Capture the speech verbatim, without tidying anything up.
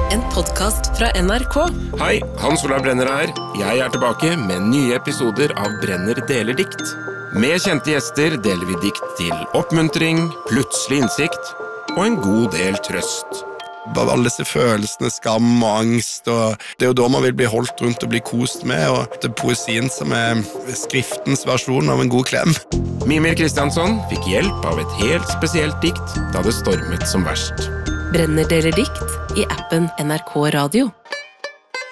En podcast fra N R K. Hei, Hans Olav Brenner her. Jeg er tilbake med nye episoder av Brenner deler dikt. Med kjente gjester deler vi dikt til oppmuntring, plutselig innsikt og en god del trøst. Bare alle disse følelsene, skam og angst, og det er jo da man vil bli holdt rundt og bli kost med, og det er poesien som er skriftens versjon av en god klem. Mimir Kristiansson fikk hjelp av et helt spesielt dikt da det stormet som verst. Brenner deler dikt i appen N R K Radio.